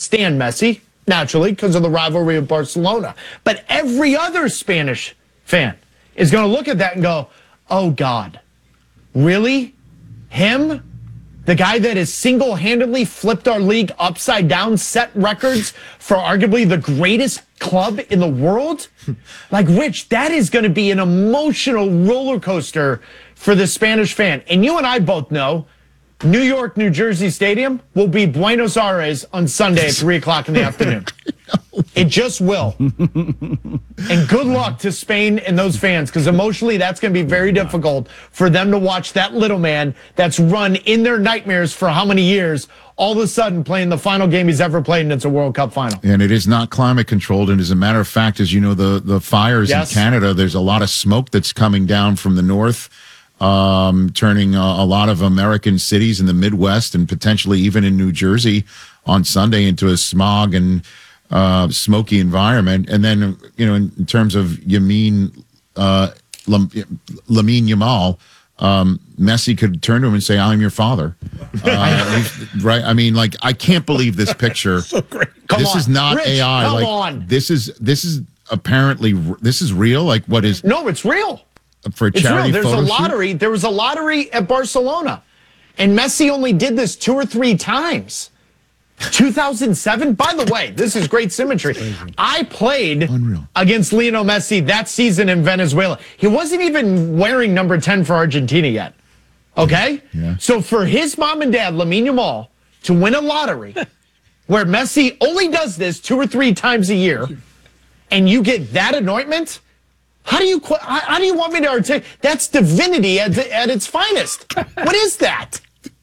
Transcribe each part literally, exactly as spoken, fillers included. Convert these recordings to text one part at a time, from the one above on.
stand Messi, naturally, because of the rivalry with Barcelona. But every other Spanish fan is going to look at that and go, oh, God, really? Him? The guy that has single-handedly flipped our league upside down, set records for arguably the greatest club in the world? Like, Rich, that is going to be an emotional roller coaster for the Spanish fan. And you and I both know New York, New Jersey Stadium will be Buenos Aires on Sunday at three o'clock in the afternoon. It just will. And good luck to Spain and those fans, because emotionally that's going to be very difficult for them to watch that little man that's run in their nightmares for how many years all of a sudden playing the final game he's ever played, and it's a World Cup final. And it is not climate controlled. And as a matter of fact, as you know, the, the fires yes. in Canada, there's a lot of smoke that's coming down from the north, um, turning a, a lot of American cities in the Midwest and potentially even in New Jersey on Sunday into a smog and uh, smoky environment. And then, you know, in, in terms of Yamin, uh, Lamine Yamal, um, Messi could turn to him and say, I'm your father. Uh, right? I mean, like, I can't believe this picture. So great. Come this on. is not Rich, A I. Come like, on. This is, this is apparently, this is real. Like, what is. No, it's real. For a charity it's real. There's photo a lottery. shoot? There was a lottery at Barcelona. And Messi only did this two or three times. two thousand seven. By the way, this is great symmetry. I played Unreal. against Lionel Messi that season in Venezuela. He wasn't even wearing number ten for Argentina yet. Okay? Yeah. So for his mom and dad, Lamine Yamal, to win a lottery where Messi only does this two or three times a year, and you get that anointment, how do you how do you want me to articulate? That's divinity at, at its finest. What is that?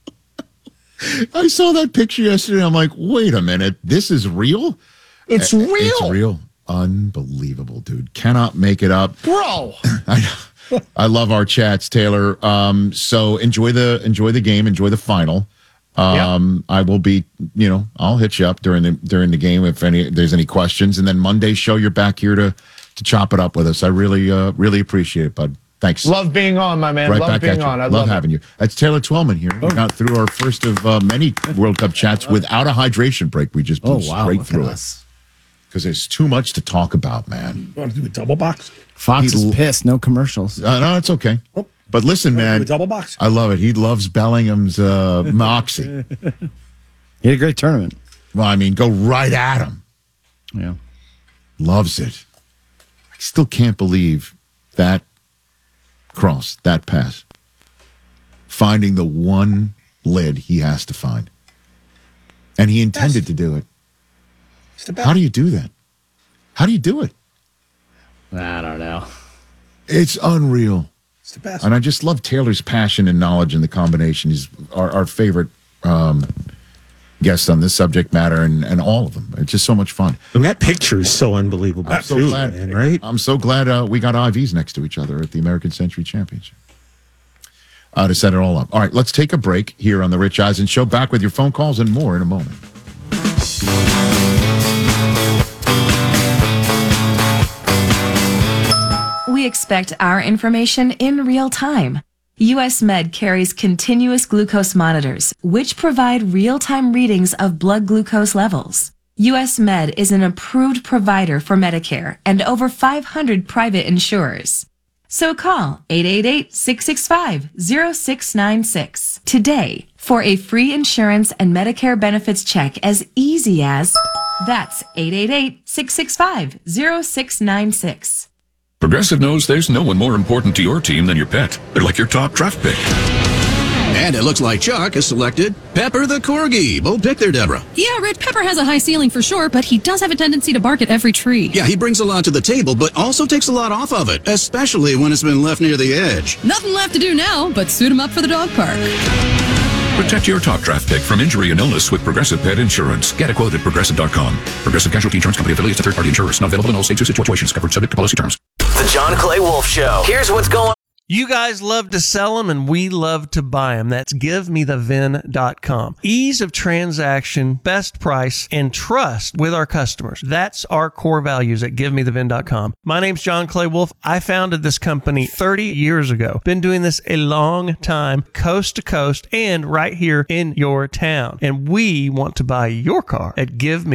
I saw that picture yesterday. I'm like, wait a minute. This is real? It's real. It's real. Unbelievable, dude. Cannot make it up. Bro. I, I love our chats, Taylor. Um, so enjoy the enjoy the game. Enjoy the final. Um, yeah. I will be, you know, I'll hit you up during the during the game if any if there's any questions. And then Monday's show, you're back here to to chop it up with us. I really, uh, really appreciate it, bud. Thanks. Love being on, my man. Right love back being at you. on. I love, love having it. you. That's Taylor Twellman here. We got through our first of uh, many World Cup chats without a hydration break. We just blew oh, wow. straight through it. Because there's too much to talk about, man. You want to do a double box? Fox He, is pissed. No commercials. Uh, no, it's okay. Oh. But listen, man. Do a double box? I love it. He loves Bellingham's uh, moxie. He had a great tournament. Well, I mean, go right at him. Yeah. Loves it. I still can't believe that cross, that pass. Finding the one lid he has to find. And he intended Best. to do it. It's the best. How do you do that? How do you do it? I don't know. It's unreal. It's the best. And I just love Taylor's passion and knowledge in the combination. He's our, our favorite um, guest on this subject matter, and, and all of them. It's just so much fun. And that picture is so unbelievable. I'm so too, glad, man, right? I'm so glad uh, we got I Vs next to each other at the American Century Championship uh, to set it all up. All right, let's take a break here on the Rich Eisen Show. Back with your phone calls and more in a moment. We expect our information in real time. U S Med carries continuous glucose monitors, which provide real-time readings of blood glucose levels. U S Med is an approved provider for Medicare and over five hundred private insurers. So call eight eight eight, six six five, zero six nine six today for a free insurance and Medicare benefits check as easy as, that's eight eight eight, six six five, zero six nine six. Progressive knows there's no one more important to your team than your pet. They're like your top draft pick. And it looks like Chuck has selected Pepper the Corgi. Bold pick there, Deborah. Yeah, Rich, Pepper has a high ceiling for sure, but he does have a tendency to bark at every tree. Yeah, he brings a lot to the table, but also takes a lot off of it, especially when it's been left near the edge. Nothing left to do now but suit him up for the dog park. Protect your top draft pick from injury and illness with Progressive Pet Insurance. Get a quote at Progressive dot com. Progressive Casualty Insurance Company affiliates of third-party insurers. Not available in all states or situations. Covered subject to policy terms. The John Clay Wolf Show. Here's what's going on. You guys love to sell them, and we love to buy them. That's give me the vin dot com. Ease of transaction, best price, and trust with our customers. That's our core values at give me the vin dot com. My name's John Clay Wolf. I founded this company thirty years ago. Been doing this a long time, coast to coast, and right here in your town. And we want to buy your car at give me